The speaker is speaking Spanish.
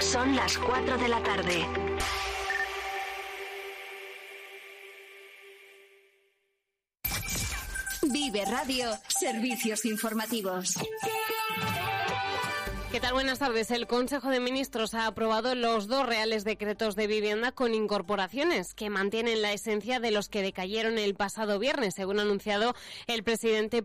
Son las 4 de la tarde. Vive Radio, servicios informativos. ¿Qué tal? Buenas tardes. El Consejo de Ministros ha aprobado los 2 reales decretos de vivienda con incorporaciones que mantienen la esencia de los que decayeron el pasado viernes, según ha anunciado el presidente